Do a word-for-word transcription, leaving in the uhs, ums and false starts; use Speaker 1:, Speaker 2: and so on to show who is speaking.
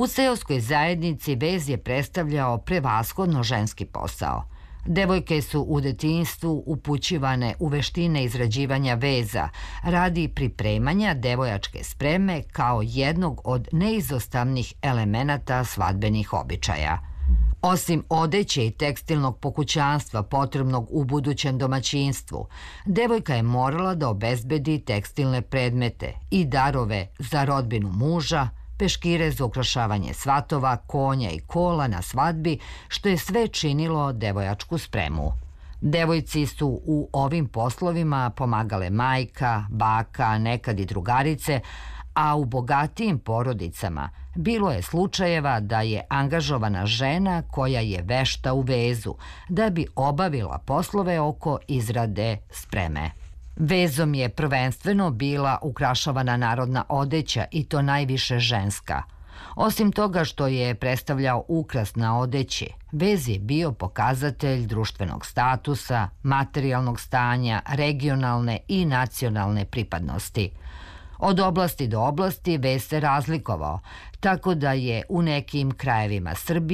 Speaker 1: U seoskoj zajednici vez je predstavljao prevashodno ženski posao. Devojke su u detinjstvu upućivane u veštine izrađivanja veza radi pripremanja devojačke spreme kao jednog od neizostavnih elemenata svadbenih običaja. Osim odeće i tekstilnog pokućanstva potrebnog u budućem domaćinstvu, devojka je morala da obezbedi tekstilne predmete i darove za rodbinu muža, peškire za ukrašavanje svatova, konja i kola na svadbi, što je sve činilo devojačku spremu. Devojci su u ovim poslovima pomagale majka, baka, nekad i drugarice, a u bogatijim porodicama bilo je slučajeva da je angažovana žena koja je vešta u vezu, da bi obavila poslove oko izrade spreme. Vezom je prvenstveno bila ukrašavana narodna odeća i to najviše ženska. Osim toga što je predstavljao ukras na odeći, vez je bio pokazatelj društvenog statusa, materijalnog stanja, regionalne i nacionalne pripadnosti. Od oblasti do oblasti vez se razlikovao, tako da je u nekim krajevima Srbije